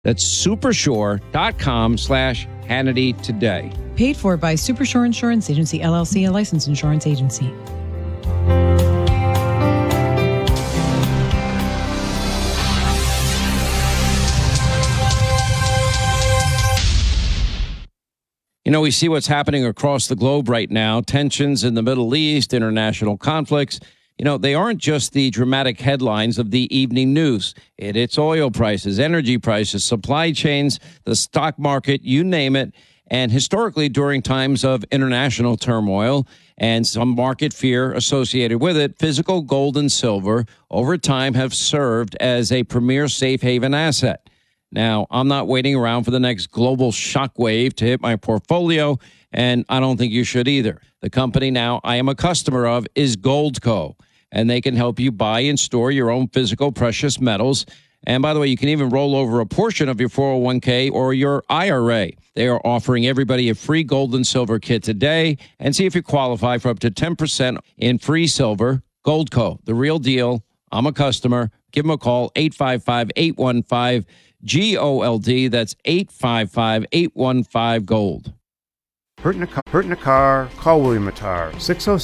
That's supershore.com/Hannity today. Paid for by Supershore Insurance Agency, LLC, a licensed insurance agency. You know, we see what's happening across the globe right now. Tensions in the Middle East, international conflicts. You know, they aren't just the dramatic headlines of the evening news. It's oil prices, energy prices, supply chains, the stock market, you name it. And historically, during times of international turmoil and some market fear associated with it, physical gold and silver over time have served as a premier safe haven asset. Now, I'm not waiting around for the next global shockwave to hit my portfolio, and I don't think you should either. The company now I am a customer of is Goldco, and they can help you buy and store your own physical precious metals. And by the way, you can even roll over a portion of your 401k or your IRA. They are offering everybody a free gold and silver kit today, and see if you qualify for up to 10% in free silver. Goldco, the real deal. I'm a customer. Give them a call, 855-815-GOLD. That's 855-815-GOLD. Hurt in a car, call William Attar,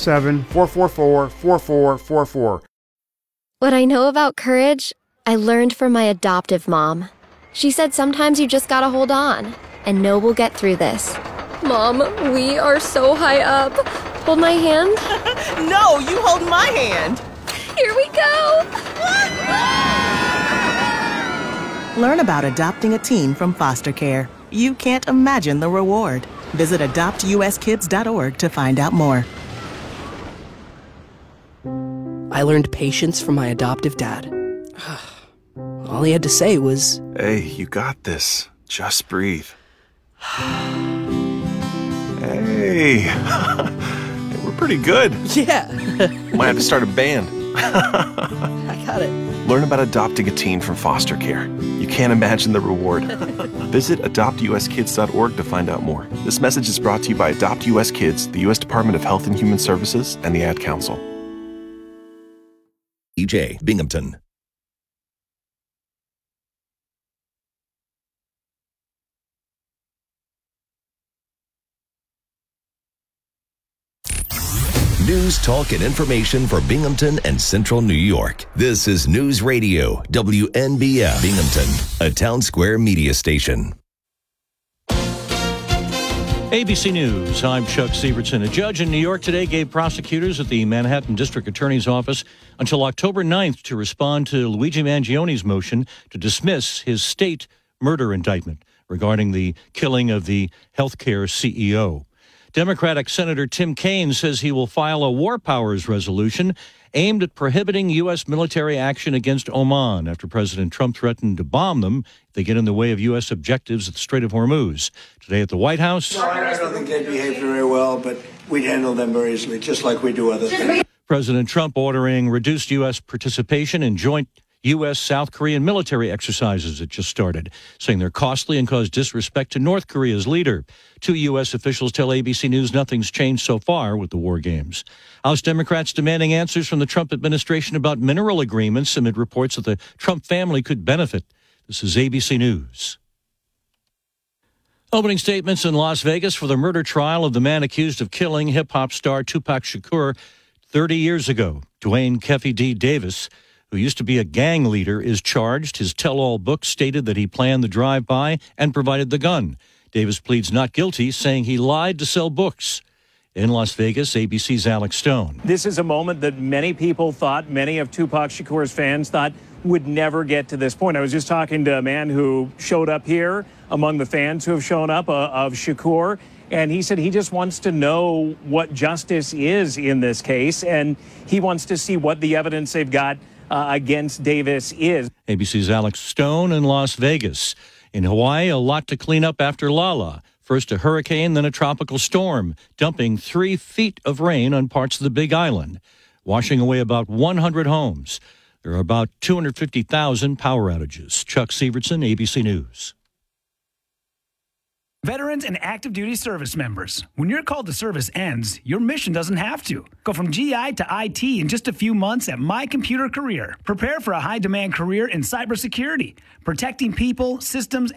607-444-4444. What I know about courage, I learned from my adoptive mom. She said sometimes you just gotta hold on and know we'll get through this. Mom, we are so high up. Hold my hand. No, you hold my hand. Here we go. Learn about adopting a teen from foster care. You can't imagine the reward. Visit adoptuskids.org to find out more. I learned patience from my adoptive dad. All he had to say was, "Hey, you got this. Just breathe." Hey, we're pretty good. yeah. Might have to start a band. I got it. Learn about adopting a teen from foster care. You can't imagine the reward. Visit adoptuskids.org to find out more. This message is brought to you by Adopt US Kids, the U.S. Department of Health and Human Services, and the Ad Council. E.J. Binghamton. News, talk, and information for Binghamton and Central New York. This is News Radio, WNBF Binghamton, a Town Square media station. ABC News, I'm Chuck Sievertson. A judge in New York today gave prosecutors at the Manhattan District Attorney's Office until October 9th to respond to Luigi Mangioni's motion to dismiss his state murder indictment regarding the killing of the healthcare CEO. Democratic Senator Tim Kaine says he will file a war powers resolution aimed at prohibiting U.S. military action against Oman after President Trump threatened to bomb them if they get in the way of U.S. objectives at the Strait of Hormuz. Today at the White House. No, I don't think they behaved very well, but we'd handle them very easily, just like we do other things. President Trump ordering reduced U.S. participation in joint U.S.-South Korean military exercises that just started, saying they're costly and cause disrespect to North Korea's leader. Two U.S. officials tell ABC News nothing's changed so far with the war games. House Democrats demanding answers from the Trump administration about mineral agreements amid reports that the Trump family could benefit. This is ABC News. Opening statements in Las Vegas for the murder trial of the man accused of killing hip-hop star Tupac Shakur 30 years ago. Dwayne Keffe D. Davis, who used to be a gang leader, is charged. His tell-all book stated that he planned the drive-by and provided the gun. Davis pleads not guilty, saying he lied to sell books. In Las Vegas, ABC's Alex Stone. This is a moment that many people thought, many of Tupac Shakur's fans thought would never get to this point. I was just talking to a man who showed up here among the fans who have shown up of Shakur, and he said he just wants to know what justice is in this case, and he wants to see what the evidence they've got against Davis is. ABC's Alex Stone in Las Vegas. In Hawaii, a lot to clean up after Lala. First a hurricane, then a tropical storm, dumping 3 feet of rain on parts of the Big Island, washing away about 100 homes. There are about 250,000 power outages. Chuck Sievertson, ABC News. Veterans and active duty service members, when your call to service ends, your mission doesn't have to. Go from GI to IT in just a few months at My Computer Career. Prepare for a high-demand career in cybersecurity, protecting people, systems,